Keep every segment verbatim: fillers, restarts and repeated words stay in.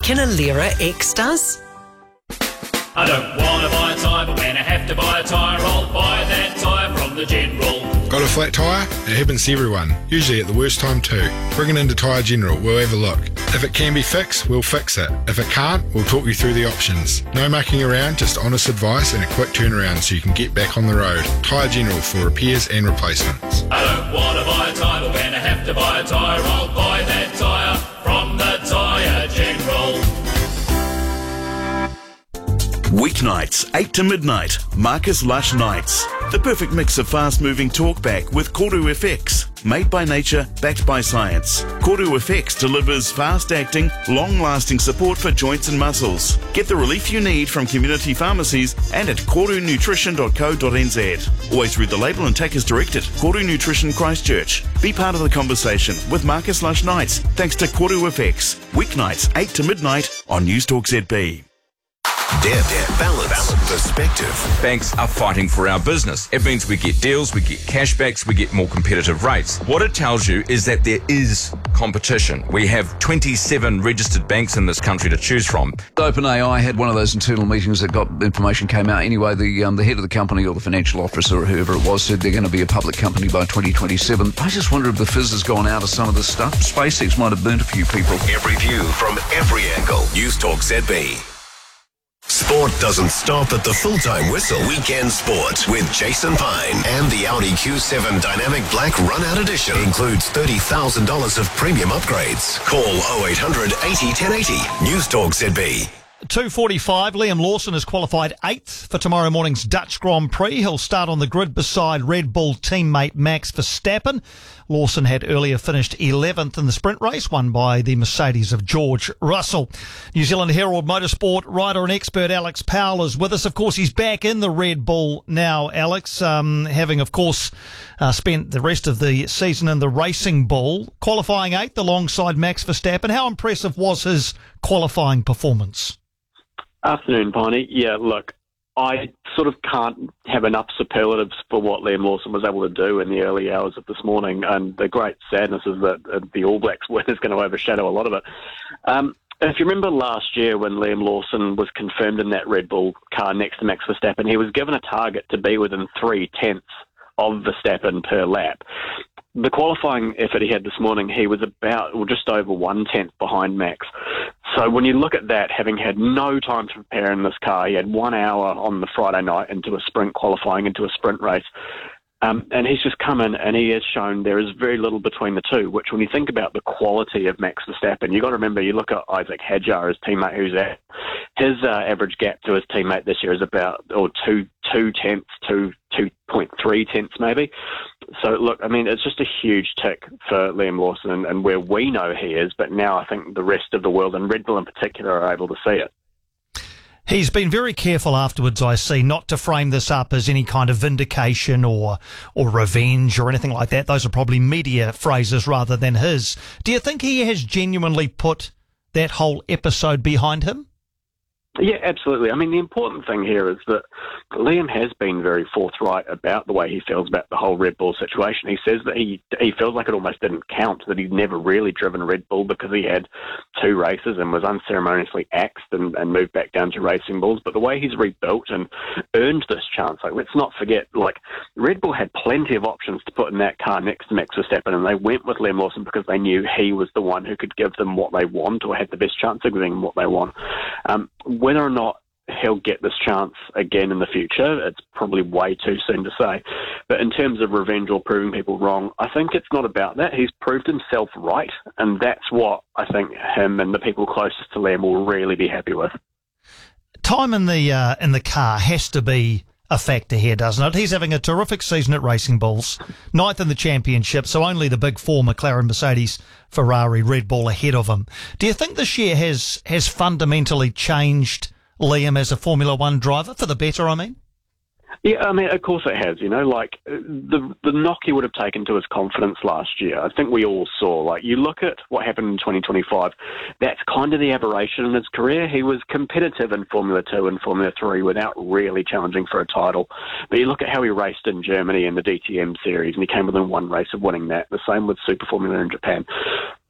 reckon Alira X does? I don't want to buy a tyre, but when I have to buy a tyre, I'll buy that tyre from the General. Got a flat tyre? It happens to everyone, usually at the worst time too. Bring it into Tyre General, we'll have a look. If it can be fixed, we'll fix it. If it can't, we'll talk you through the options. No mucking around, just honest advice and a quick turnaround so you can get back on the road. Tyre General for repairs and replacements. I don't want to buy a tyre, but when I have to buy a tyre, I'll buy that tyre from the Tyre General. Weeknights, eight to midnight, Marcus Lush Nights. The perfect mix of fast-moving talkback with Koru F X. Made by nature, backed by science. Koru F X delivers fast-acting, long-lasting support for joints and muscles. Get the relief you need from community pharmacies and at koru nutrition dot co dot n z. Always read the label and take as directed. Koru Nutrition Christchurch. Be part of the conversation with Marcus Lush Nights thanks to Koru F X. Weeknights, eight to midnight on Newstalk Z B. Depth, balance, balance, perspective. Banks are fighting for our business. It means we get deals, we get cashbacks, we get more competitive rates. What it tells you is that there is competition. We have twenty-seven registered banks in this country to choose from. OpenAI had one of those internal meetings that got information came out. Anyway, the um, the head of the company or the financial officer or whoever it was said they're going to be a public company by twenty twenty-seven. I just wonder if the fizz has gone out of some of this stuff. SpaceX might have burnt a few people. Every view from every angle. Newstalk Z B. Sport doesn't stop at the full-time whistle. Weekend Sport with Jason Pine and the Audi Q seven Dynamic Black Run-Out Edition includes thirty thousand dollars of premium upgrades. Call oh eight hundred eighty ten eighty. Newstalk Z B. two forty-five, Liam Lawson has qualified eighth for tomorrow morning's Dutch Grand Prix. He'll start on the grid beside Red Bull teammate Max Verstappen. Lawson had earlier finished eleventh in the sprint race, won by the Mercedes of George Russell. New Zealand Herald Motorsport writer and expert Alex Powell is with us. Of course, he's back in the Red Bull now, Alex, um, having, of course, uh, spent the rest of the season in the Racing Bull, qualifying eighth alongside Max Verstappen. How impressive was his qualifying performance? Afternoon, Piney. Yeah, look, I sort of can't have enough superlatives for what Liam Lawson was able to do in the early hours of this morning, and the great sadness is that uh, the All Blacks win is going to overshadow a lot of it. Um, if you remember last year when Liam Lawson was confirmed in that Red Bull car next to Max Verstappen, he was given a target to be within three-tenths of Verstappen per lap. The qualifying effort he had this morning, he was about, or just over one-tenth behind Max. So when you look at that, having had no time to prepare in this car, he had one hour on the Friday night into a sprint qualifying, into a sprint race. Um, and he's just come in and he has shown there is very little between the two, which when you think about the quality of Max Verstappen, you've got to remember, you look at Isaac Hadjar, his teammate who's at, his uh, average gap to his teammate this year is about, or two, two tenths, two, two point three tenths maybe. So look, I mean, it's just a huge tick for Liam Lawson and, and where we know he is, but now I think the rest of the world and Red Bull in particular are able to see it. He's been very careful afterwards, I see, not to frame this up as any kind of vindication or or revenge or anything like that. Those are probably media phrases rather than his. Do you think he has genuinely put that whole episode behind him? Yeah, absolutely. I mean, the important thing here is that Liam has been very forthright about the way he feels about the whole Red Bull situation. He says that he he feels like it almost didn't count, that he'd never really driven Red Bull because he had two races and was unceremoniously axed and, and moved back down to Racing Bulls. But the way he's rebuilt and earned this chance, like, let's not forget, like, Red Bull had plenty of options to put in that car next to Max Verstappen, and they went with Liam Lawson because they knew he was the one who could give them what they want or had the best chance of giving them what they want. Um, Whether or not he'll get this chance again in the future, it's probably way too soon to say. But in terms of revenge or proving people wrong, I think it's not about that. He's proved himself right, and that's what I think him and the people closest to Liam will really be happy with. Time in the uh, in the car has to be a factor here, doesn't it? He's having a terrific season at Racing Bulls, ninth in the championship, so only the big four, McLaren, Mercedes, Ferrari, Red Bull ahead of him. Do you think this year has has fundamentally changed Liam as a Formula One driver, for the better, I mean? Yeah, I mean, of course it has, you know, like the the knock he would have taken to his confidence last year, I think we all saw. Like, you look at what happened in twenty twenty-five, that's kind of the aberration in his career. He was competitive in Formula two and Formula three without really challenging for a title. But you look at how he raced in Germany in the D T M series, and he came within one race of winning that. The same with Super Formula in Japan.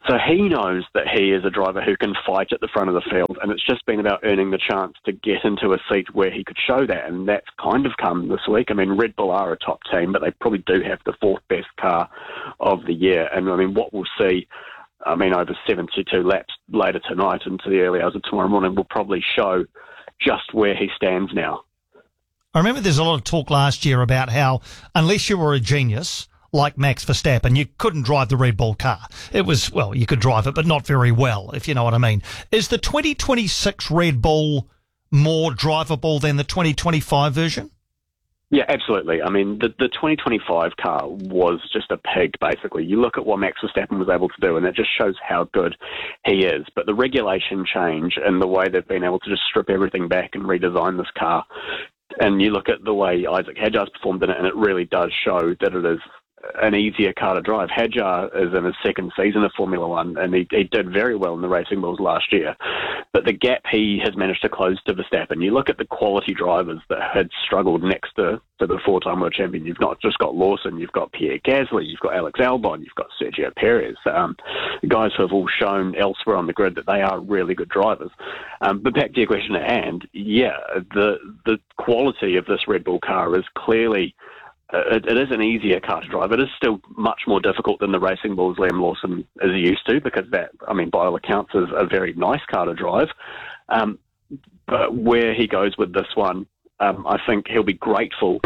So he knows that he is a driver who can fight at the front of the field, and it's just been about earning the chance to get into a seat where he could show that, and that's kind of come this week. I mean, Red Bull are a top team, but they probably do have the fourth best car of the year, and I mean, what we'll see, I mean, over seventy-two laps later tonight into the early hours of tomorrow morning will probably show just where he stands now. I remember there's a lot of talk last year about how unless you were a genius like Max Verstappen, you couldn't drive the Red Bull car. It was, well, you could drive it, but not very well, if you know what I mean. Is the twenty twenty-six Red Bull more drivable than the twenty twenty-five version? Yeah, absolutely. I mean, the, the twenty twenty-five car was just a pig, basically. You look at what Max Verstappen was able to do, and it just shows how good he is. But the regulation change and the way they've been able to just strip everything back and redesign this car, and you look at the way Isaac Hadjar's performed in it, and it really does show that it is an easier car to drive. Hadjar is in his second season of Formula One, and he, he did very well in the Racing Bulls last year. But the gap he has managed to close to Verstappen, you look at the quality drivers that had struggled next to, to the four-time world champion. You've not just got Lawson, you've got Pierre Gasly, you've got Alex Albon, you've got Sergio Perez, um, guys who have all shown elsewhere on the grid that they are really good drivers. Um, but back to your question at hand, yeah, the the quality of this Red Bull car is clearly... Uh, it, it is an easier car to drive. It is still much more difficult than the Racing Bulls Liam Lawson is used to, because that, I mean, by all accounts, is a very nice car to drive. Um, but where he goes with this one, um, I think he'll be grateful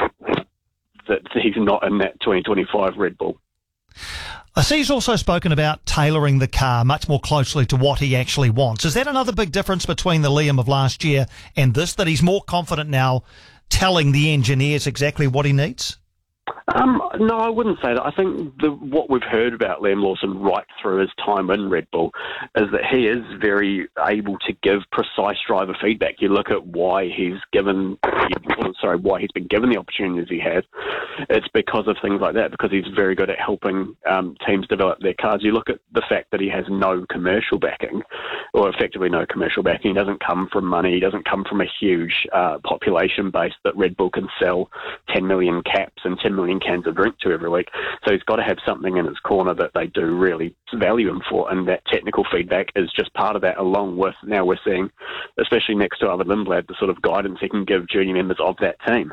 that he's not in that twenty twenty-five Red Bull. I see he's also spoken about tailoring the car much more closely to what he actually wants. Is that another big difference between the Liam of last year and this, that he's more confident now telling the engineers exactly what he needs? Um, no, I wouldn't say that. I think the, what we've heard about Liam Lawson right through his time in Red Bull is that he is very able to give precise driver feedback. You look at why he's given, sorry, why he's been given the opportunities he has. It's because of things like that, because he's very good at helping um, teams develop their cars. You look at the fact that he has no commercial backing, or effectively no commercial backing. He doesn't come from money. He doesn't come from a huge uh, population base that Red Bull can sell ten million caps and ten million cans of drink to every week. So he's got to have something in his corner that they do really value him for, and that technical feedback is just part of that, along with, now we're seeing, especially next to Arvid Lindblad, the sort of guidance he can give junior members of that team.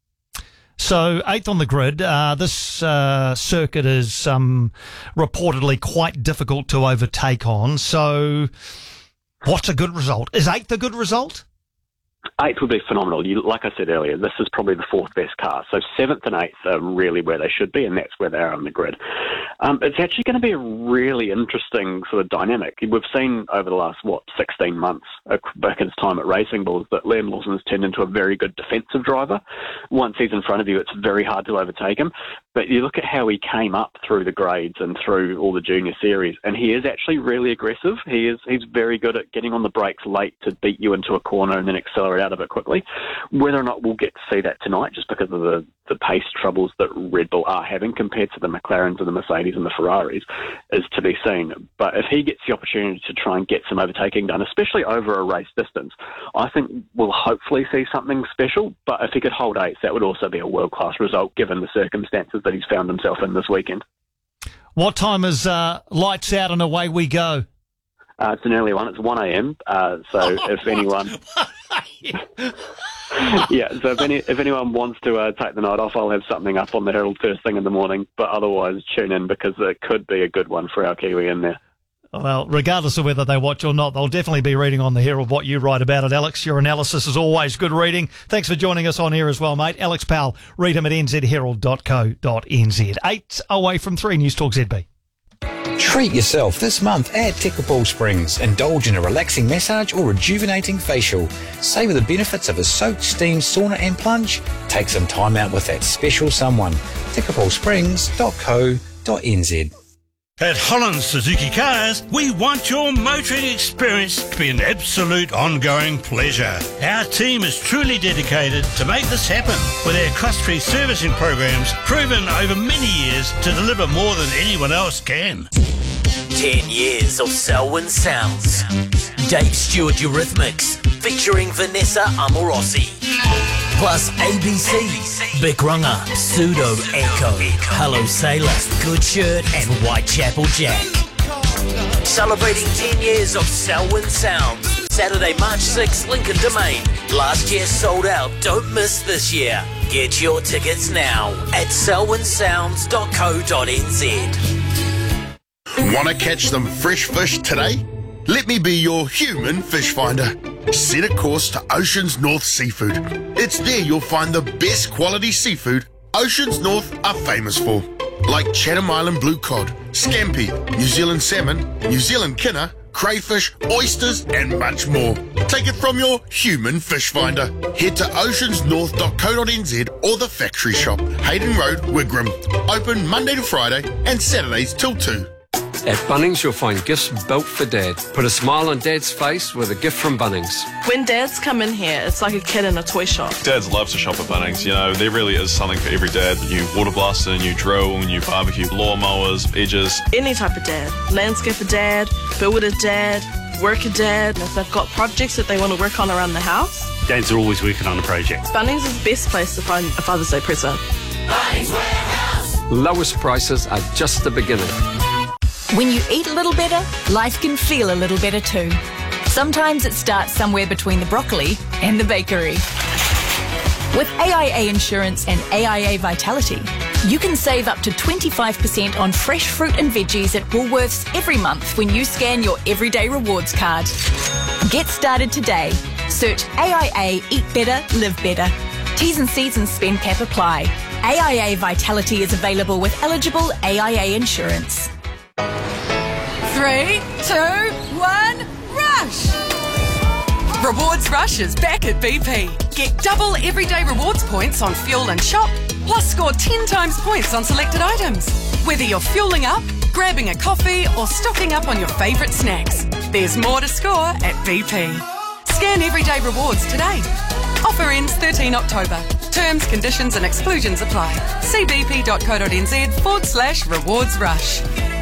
So eighth on the grid, uh, this uh, circuit is um, reportedly quite difficult to overtake on. So what's a good result? Is eighth a good result? Eighth would be phenomenal. You, like I said earlier, this is probably the fourth best car. So seventh and eighth are really where they should be, and that's where they are on the grid. Um, it's actually going to be a really interesting sort of dynamic. We've seen over the last, what, sixteen months, uh, back in his time at Racing Bulls, that Liam Lawson has turned into a very good defensive driver. Once he's in front of you, it's very hard to overtake him. But you look at how he came up through the grades and through all the junior series, and he is actually really aggressive. He is he's very good at getting on the brakes late to beat you into a corner and then accelerate out of it quickly. Whether or not we'll get to see that tonight, just because of the, the pace troubles that Red Bull are having compared to the McLarens and the Mercedes and the Ferraris, is to be seen. But if he gets the opportunity to try and get some overtaking done, especially over a race distance, I think we'll hopefully see something special. But if he could hold eighth, that would also be a world-class result given the circumstances that he's found himself in this weekend. What time is uh, lights out and away we go? Uh, it's an early one. It's one a.m. Uh, so oh, if what? anyone... yeah, so if any if anyone wants to uh, take the night off, I'll have something up on the Herald first thing in the morning. But otherwise, tune in, because it could be a good one for our Kiwi in there. Well, regardless of whether they watch or not, they'll definitely be reading on the Herald what you write about it. Alex, your analysis is always good reading. Thanks for joining us on here as well, mate. Alex Powell, read him at n z herald dot co dot n z. Eight away from three, News Talk Z B. Treat yourself this month at Tekapau Springs. Indulge in a relaxing massage or rejuvenating facial. Savour the benefits of a soak, steam, sauna and plunge. Take some time out with that special someone. tekapau springs dot co dot n z. At Holland Suzuki Cars, we want your motoring experience to be an absolute ongoing pleasure. Our team is truly dedicated to make this happen, with our cost-free servicing programs proven over many years to deliver more than anyone else can. Ten years of Selwyn sounds. Dave Stewart Eurythmics, featuring Vanessa Amorosi. Plus A B C, Big Runner, Pseudo Echo, Hello Sailor, Good Shirt and Whitechapel Jack. Celebrating ten years of Selwyn Sounds. Saturday, March sixth, Lincoln Domain. Last year sold out. Don't miss this year. Get your tickets now at selwyn sounds dot co dot n z. Want to catch some fresh fish today? Let me be your human fish finder. Set a course to Oceans North Seafood. It's there you'll find the best quality seafood Oceans North are famous for, like Chatham Island blue cod, scampi, New Zealand salmon, New Zealand kinner, crayfish, oysters, and much more. Take it from your human fish finder. Head to oceans north dot co dot n z or the factory shop, Hayden Road, Wigram. Open Monday to Friday and Saturdays till two. At Bunnings, you'll find gifts built for Dad. Put a smile on Dad's face with a gift from Bunnings. When dads come in here, it's like a kid in a toy shop. Dads love to shop at Bunnings. You know, there really is something for every dad. New water blaster, new drill, new barbecue, lawnmowers, edges. Any type of dad. Landscaper dad, builder dad, worker dad. And if they've got projects that they want to work on around the house. Dads are always working on a project. Bunnings is the best place to find a Father's Day present. Bunnings Warehouse. Lowest prices are just the beginning. When you eat a little better, life can feel a little better too. Sometimes it starts somewhere between the broccoli and the bakery. With A I A Insurance and A I A Vitality, you can save up to twenty-five percent on fresh fruit and veggies at Woolworths every month when you scan your Everyday Rewards card. Get started today. Search A I A Eat Better, Live Better. T's and C's and spend cap apply. A I A Vitality is available with eligible A I A insurance. Three, two, one, rush! Rewards Rush is back at B P. Get double everyday rewards points on fuel and shop, plus score ten times points on selected items. Whether you're fueling up, grabbing a coffee, or stocking up on your favourite snacks, there's more to score at B P. Scan Everyday Rewards today. Offer ends thirteenth October. Terms, conditions and exclusions apply. See bp.co.nz forward slash rewards rush.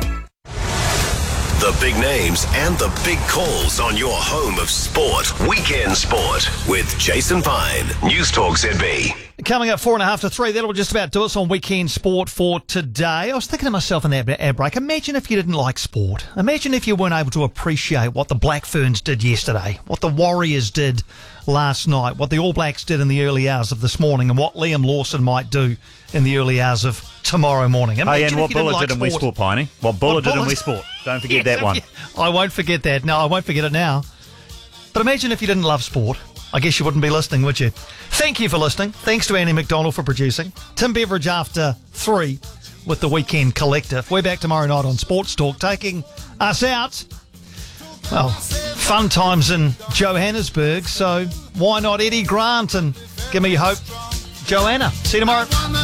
The big names and the big calls on your home of sport. Weekend Sport with Jason Pine. News Talk Z B. Coming up four and a half to three, that'll just about do us on Weekend Sport for today. I was thinking to myself in that ad break, imagine if you didn't like sport. Imagine if you weren't able to appreciate what the Black Ferns did yesterday, what the Warriors did last night, what the All Blacks did in the early hours of this morning, and what Liam Lawson might do in the early hours of tomorrow morning. Imagine oh, yeah, and what Buller like did in West Sport, Piney. What Buller did in West Sport. Don't forget yes, that one. You, I won't forget that. No, I won't forget it now. But imagine if you didn't love sport. I guess you wouldn't be listening, would you? Thank you for listening. Thanks to Annie McDonald for producing. Tim Beveridge after three with the Weekend Collective. We're back tomorrow night on Sports Talk, taking us out. Well, fun times in Johannesburg, so why not Eddie Grant and give me hope, Joanna. See you tomorrow.